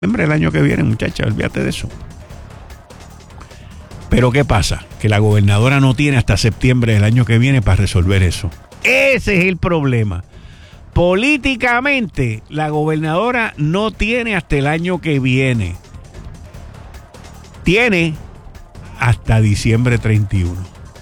el año que viene, muchacha, olvídate de eso. Pero ¿qué pasa? Que la gobernadora no tiene hasta septiembre del año que viene para resolver eso. Ese es el problema. Políticamente, la gobernadora no tiene hasta el año que viene. Tiene hasta diciembre 31.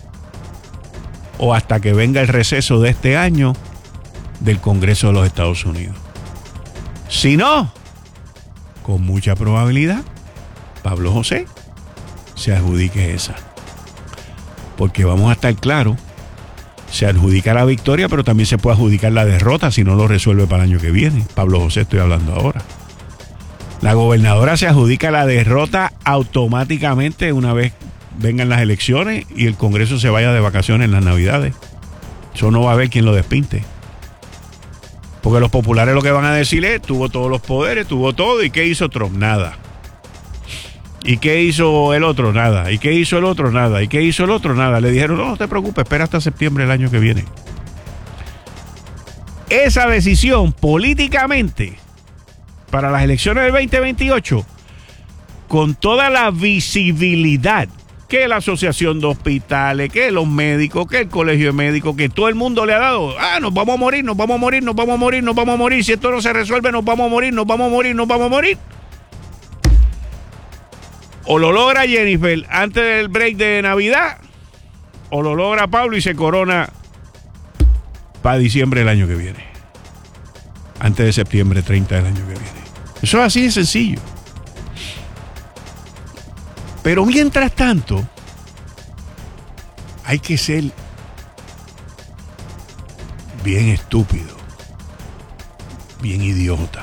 O hasta que venga el receso de este año del Congreso de los Estados Unidos. Si no, con mucha probabilidad, Pablo José se adjudique esa. Porque vamos a estar claros, se adjudica la victoria, pero también se puede adjudicar la derrota si no lo resuelve para el año que viene. Pablo José estoy hablando ahora. La gobernadora se adjudica la derrota automáticamente una vez vengan las elecciones y el Congreso se vaya de vacaciones en las Navidades. Eso no va a haber quien lo despinte. Porque los populares lo que van a decir es, tuvo todos los poderes, tuvo todo, ¿y qué hizo Trump? Nada. ¿Y qué hizo el otro? Nada. ¿Y qué hizo el otro? Nada. ¿Y qué hizo el otro? Nada. Le dijeron, no te preocupes, espera hasta septiembre del año que viene. Esa decisión políticamente para las elecciones del 2028, con toda la visibilidad que la asociación de hospitales, que los médicos, que el colegio de médicos, que todo el mundo le ha dado, nos vamos a morir, nos vamos a morir, nos vamos a morir, nos vamos a morir, si esto no se resuelve, nos vamos a morir, nos vamos a morir, nos vamos a morir. O lo logra Jennifer antes del break de Navidad, o lo logra Pablo y se corona para diciembre del año que viene. Antes de septiembre 30 del año que viene. Eso es así de sencillo. Pero mientras tanto, hay que ser bien estúpido, bien idiota,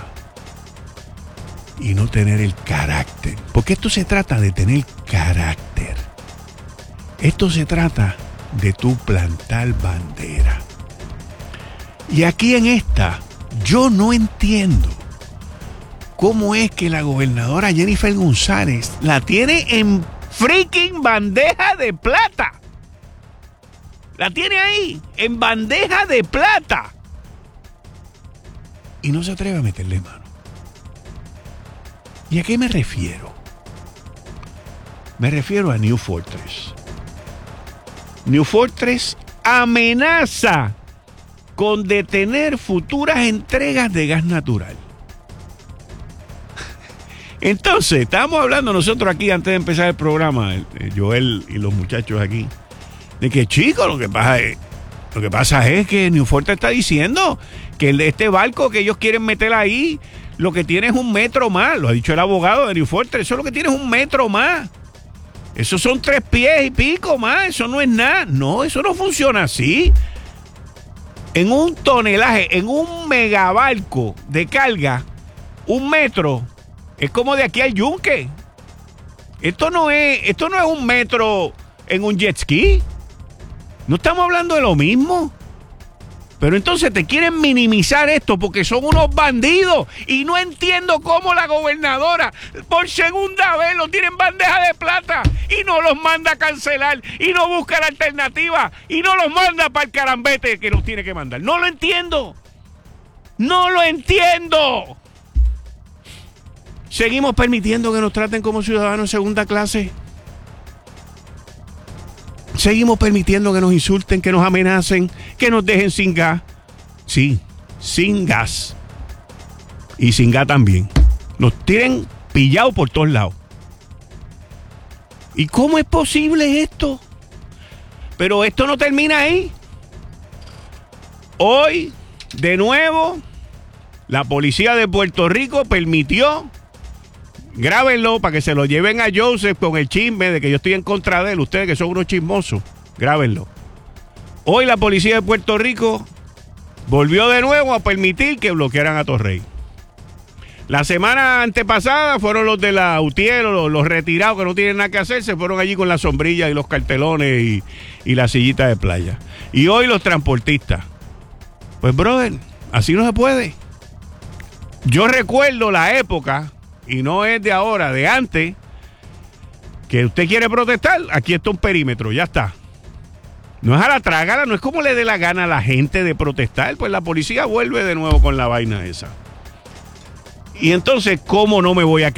y no tener el carácter. Porque esto se trata de tener carácter. Esto se trata de tú plantar bandera. Y aquí en esta, yo no entiendo cómo es que la gobernadora Jennifer González la tiene en freaking bandeja de plata. La tiene ahí, en bandeja de plata. Y no se atreve a meterle mano. ¿Y a qué me refiero? Me refiero a New Fortress. New Fortress amenaza con detener futuras entregas de gas natural. Entonces, estábamos hablando nosotros aquí antes de empezar el programa, Joel y los muchachos aquí, de que, chicos, lo que pasa es que New Fortress está diciendo que este barco que ellos quieren meter ahí, lo que tiene es 1 metro más. Lo ha dicho el abogado de New Fortress. Eso es lo que tiene es 1 metro más. Eso son 3 pies y pico más. Eso no es nada. No, eso no funciona así. En un tonelaje, en un megabarco de carga, 1 metro es como de aquí al yunque. Esto no es 1 metro en un jet ski. No estamos hablando de lo mismo. Pero entonces te quieren minimizar esto porque son unos bandidos. Y no entiendo cómo la gobernadora por segunda vez lo tiene en bandeja de plata y no los manda a cancelar y no busca la alternativa y no los manda para el carambete que los tiene que mandar. No lo entiendo. No lo entiendo. Seguimos permitiendo que nos traten como ciudadanos en segunda clase. Seguimos permitiendo que nos insulten, que nos amenacen, que nos dejen sin gas. Sí, sin gas. Y sin gas también. Nos tienen pillados por todos lados. ¿Y cómo es posible esto? Pero esto no termina ahí. Hoy, de nuevo, la policía de Puerto Rico permitió, grábenlo para que se lo lleven a Joseph con el chisme de que yo estoy en contra de él. Ustedes que son unos chismosos, grábenlo. Hoy la policía de Puerto Rico volvió de nuevo a permitir que bloquearan a Torrey. La semana antepasada fueron los de la UTIER, los retirados que no tienen nada que hacer, se fueron allí con las sombrillas y los cartelones y la sillita de playa. Y hoy los transportistas. Pues, brother, así no se puede. Yo recuerdo la época, y no es de ahora, de antes, que usted quiere protestar, aquí está un perímetro, ya está. No es a la trágala, no es como le dé la gana a la gente de protestar, pues la policía vuelve de nuevo con la vaina esa. Y entonces, ¿cómo no me voy a